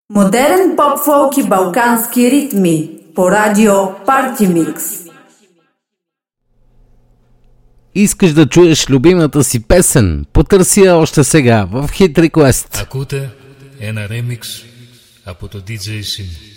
Модерен поп-фолк и балкански ритми по радио Party Mix. Искаш да чуеш любимата си песен? Потърси я още сега в Hit Request. Ακούτε ένα remix από το DJ Sim.